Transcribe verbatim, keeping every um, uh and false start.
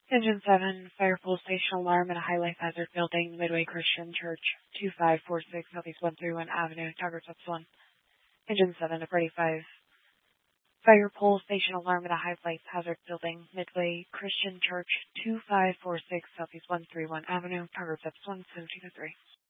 Engine seven, fire pole station alarm at a high life hazard building, Midway Christian Church, two five four six Southeast one three one Avenue, Tigard Steps one. Engine seven to Freddy five, fire pole station alarm at a high life hazard building, Midway Christian Church, two five four six Southeast one three one Avenue, Tigard Steps one seven two three.